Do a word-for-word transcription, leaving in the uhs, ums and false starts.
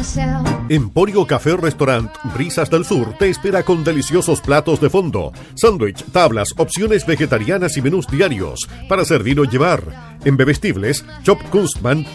Emporio Café Restaurant Brisas del Sur te espera con deliciosos platos de fondo, sándwich, tablas, opciones vegetarianas y menús diarios para servir o llevar. En bebestibles, Shop Kunstmann